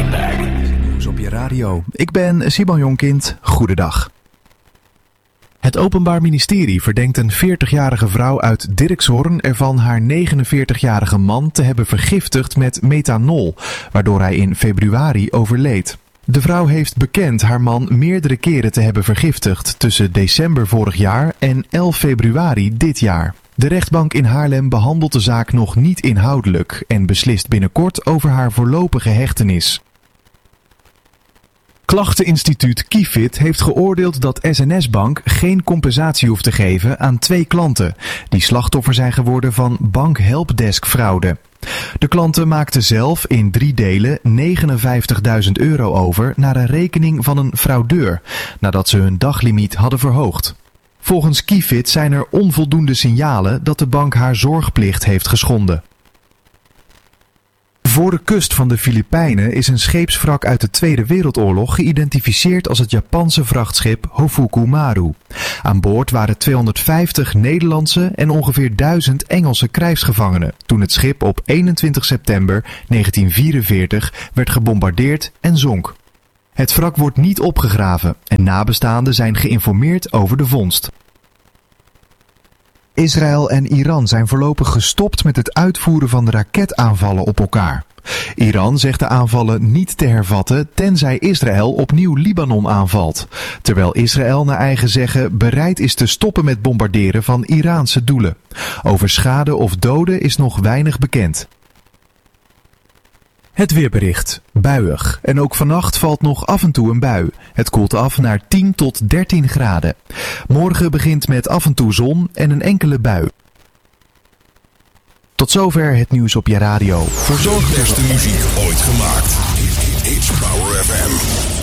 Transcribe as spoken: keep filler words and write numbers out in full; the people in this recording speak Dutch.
Steinberg. Nieuws op je radio. Ik ben Simon Jonkind. Goedendag. Het Openbaar Ministerie verdenkt een veertigjarige vrouw uit Dirkshorn ervan haar negenenveertigjarige man te hebben vergiftigd met methanol, waardoor hij in februari overleed. De vrouw heeft bekend haar man meerdere keren te hebben vergiftigd tussen december vorig jaar en elf februari dit jaar. De rechtbank in Haarlem behandelt de zaak nog niet inhoudelijk en beslist binnenkort over haar voorlopige hechtenis. Klachteninstituut Kifid heeft geoordeeld dat S N S-Bank geen compensatie hoeft te geven aan twee klanten die slachtoffer zijn geworden van bankhelpdesk-fraude. De klanten maakten zelf in drie delen negenenvijftigduizend euro over naar een rekening van een fraudeur, nadat ze hun daglimiet hadden verhoogd. Volgens Kifid zijn er onvoldoende signalen dat de bank haar zorgplicht heeft geschonden. Voor de kust van de Filipijnen is een scheepswrak uit de Tweede Wereldoorlog geïdentificeerd als het Japanse vrachtschip Hofuku Maru. Aan boord waren tweehonderdvijftig Nederlandse en ongeveer duizend Engelse krijgsgevangenen toen het schip op eenentwintig september negentien vierenveertig werd gebombardeerd en zonk. Het wrak wordt niet opgegraven en nabestaanden zijn geïnformeerd over de vondst. Israël en Iran zijn voorlopig gestopt met het uitvoeren van raketaanvallen op elkaar. Iran zegt de aanvallen niet te hervatten tenzij Israël opnieuw Libanon aanvalt, terwijl Israël naar eigen zeggen bereid is te stoppen met bombarderen van Iraanse doelen. Over schade of doden is nog weinig bekend. Het weerbericht. Buiig. En ook vannacht valt nog af en toe een bui. Het koelt af naar tien tot dertien graden. Morgen begint met af en toe zon en een enkele bui. Tot zover het nieuws op je radio. Verzorgd beste muziek ooit gemaakt.